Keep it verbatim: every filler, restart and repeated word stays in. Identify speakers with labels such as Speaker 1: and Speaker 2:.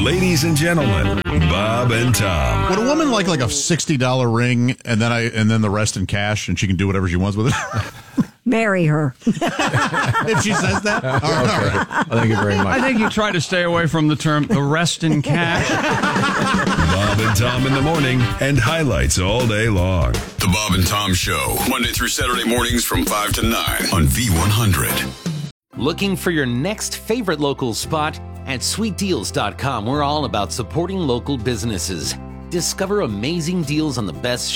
Speaker 1: Ladies and gentlemen, Bob and Tom.
Speaker 2: Would a woman like like a sixty dollar ring and then I and then the rest in cash and she can do whatever she wants with it?
Speaker 3: Marry her.
Speaker 2: If she says that? All right, all right.
Speaker 4: Well, thank you very much.
Speaker 5: I think you try to stay away from the term the rest in cash.
Speaker 1: Bob and Tom in the morning and highlights all day long.
Speaker 6: The Bob and Tom Show, Monday through Saturday mornings from five to nine on V one hundred.
Speaker 7: Looking for your next favorite local spot? At sweet deals dot com, we're all about supporting local businesses. Discover amazing deals on the best